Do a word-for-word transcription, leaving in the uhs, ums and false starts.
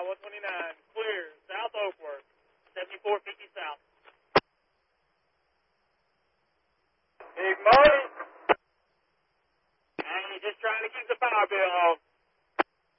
one twenty-nine, clear, South Oakworth, seventy-four fifty South. Big Marty. Hey, just trying to keep the power bill off.